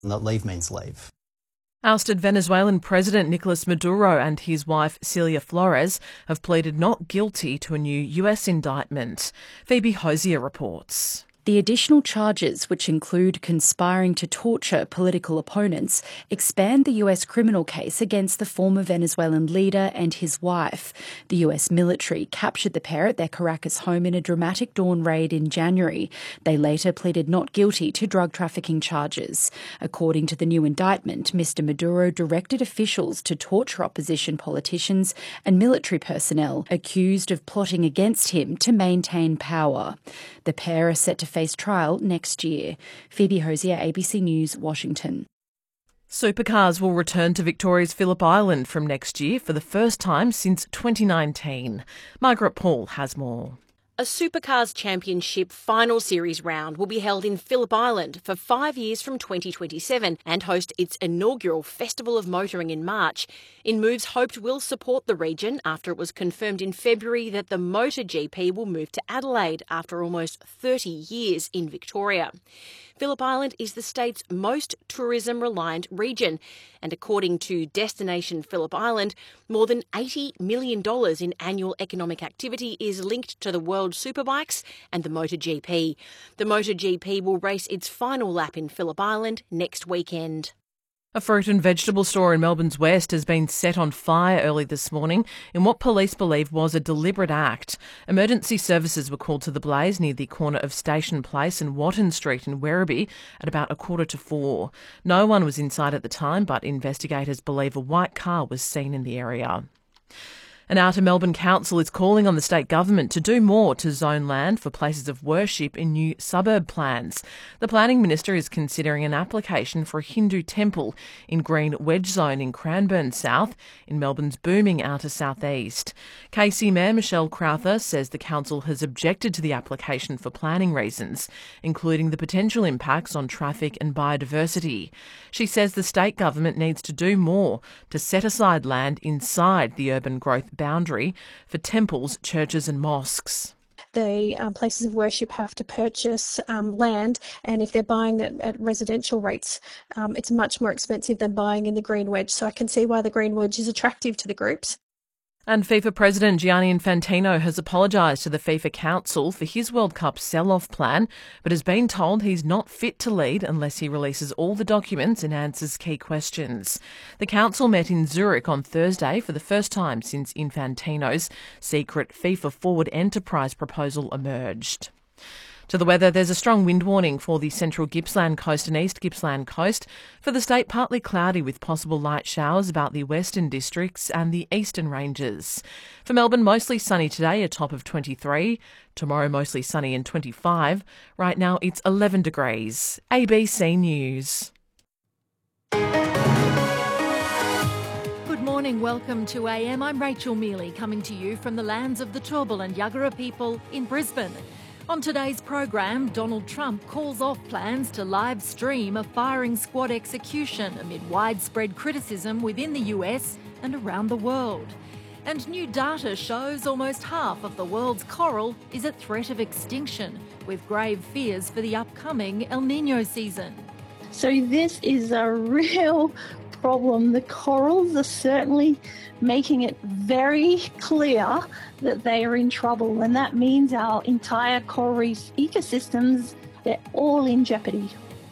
And that leave means leave. Ousted Venezuelan President Nicolas Maduro and his wife Celia Flores have pleaded not guilty to a new US indictment. Phoebe Hosier reports. The additional charges, which include conspiring to torture political opponents, expand the US criminal case against the former Venezuelan leader and his wife. The US military captured the pair at their Caracas home in a dramatic dawn raid in January. They later pleaded not guilty to drug trafficking charges. According to the new indictment, Mr. Maduro directed officials to torture opposition politicians and military personnel accused of plotting against him to maintain power. The pair are set to face trial next year. Phoebe Hosier, ABC News, Washington. Supercars will return to Victoria's Phillip Island from next year for the first time since 2019. Margaret Paul has more. A Supercars Championship final series round will be held in Phillip Island for 5 years from 2027 and host its inaugural Festival of Motoring in March, in moves hoped will support the region after it was confirmed in February that the MotoGP will move to Adelaide after almost 30 years in Victoria. Phillip Island is the state's most tourism-reliant region, and according to Destination Phillip Island, more than $80 million in annual economic activity is linked to the World Superbikes and the MotoGP. The MotoGP will race its final lap in Phillip Island next weekend. A fruit and vegetable store in Melbourne's West has been set on fire early this morning in what police believe was a deliberate act. Emergency services were called to the blaze near the corner of Station Place and Watton Street in Werribee at about 4:45. No one was inside at the time, but investigators believe a white car was seen in the area. An Outer Melbourne Council is calling on the state government to do more to zone land for places of worship in new suburb plans. The Planning Minister is considering an application for a Hindu temple in Green Wedge Zone in Cranbourne South, in Melbourne's booming outer southeast. KC Mayor Michelle Crowther says the council has objected to the application for planning reasons, including the potential impacts on traffic and biodiversity. She says the state government needs to do more to set aside land inside the urban growth boundary for temples, churches and mosques. The places of worship have to purchase land, and if they're buying it at residential rates, it's much more expensive than buying in the Green Wedge. So I can see why the Green Wedge is attractive to the groups. And FIFA President Gianni Infantino has apologised to the FIFA Council for his World Cup sell-off plan, but has been told he's not fit to lead unless he releases all the documents and answers key questions. The Council met in Zurich on Thursday for the first time since Infantino's secret FIFA Forward Enterprise proposal emerged. To the weather, there's a strong wind warning for the central Gippsland coast and east Gippsland coast. For the state, partly cloudy with possible light showers about the western districts and the eastern ranges. For Melbourne, mostly sunny today, a top of 23. Tomorrow, mostly sunny and 25. Right now, it's 11 degrees. ABC News. Good morning, welcome to AM. I'm Rachel Mealy, coming to you from the lands of the Turrbal and Yuggera people in Brisbane. On today's program, Donald Trump calls off plans to live stream a firing squad execution amid widespread criticism within the US and around the world. And new data shows almost half of the world's coral is at threat of extinction, with grave fears for the upcoming El Niño season. So this is a real problem. The corals are certainly making it very clear that they are in trouble, and that means our entire coral reef ecosystems, they're all in jeopardy.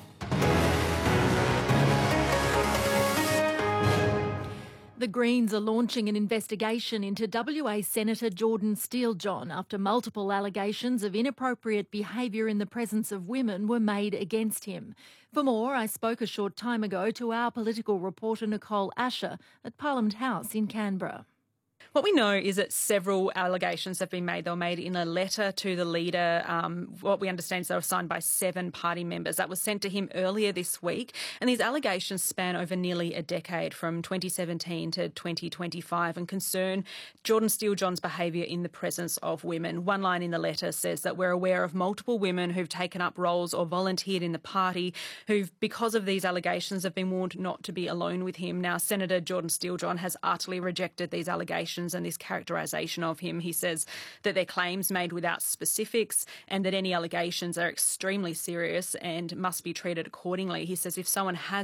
The Greens are launching an investigation into WA Senator Jordan Steele-John after multiple allegations of inappropriate behaviour in the presence of women were made against him. For more, I spoke a short time ago to our political reporter Nicole Asher at Parliament House in Canberra. What we know is that several allegations have been made. They were made in a letter to the leader. What we understand is they were signed by 7 party members. That was sent to him earlier this week. And these allegations span over nearly a decade, from 2017 to 2025, and concern Jordan Steele-John's behaviour in the presence of women. One line in the letter says that we're aware of multiple women who've taken up roles or volunteered in the party who've, because of these allegations, have been warned not to be alone with him. Now, Senator Jordan Steele-John has utterly rejected these allegations and this characterisation of him. He says that they're claims made without specifics and that any allegations are extremely serious and must be treated accordingly. He says if someone has